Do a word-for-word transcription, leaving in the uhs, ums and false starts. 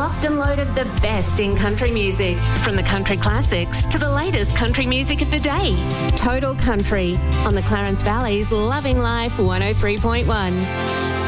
locked and loaded the best in country music, from the country classics to the latest country music of the day. Total Country on the Clarence Valley's Loving Life one oh three point one.